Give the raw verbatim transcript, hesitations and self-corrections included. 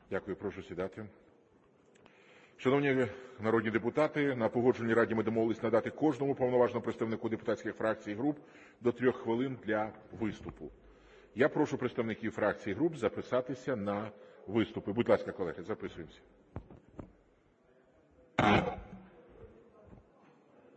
Дякую. Прошу сідати. Шановні народні депутати, на Погоджувальній раді ми домовились надати кожному повноважному представнику депутатських фракцій і груп до трьох хвилин для виступу. Я прошу представників фракцій і груп записатися на виступи. Будь ласка, колеги, записуємося.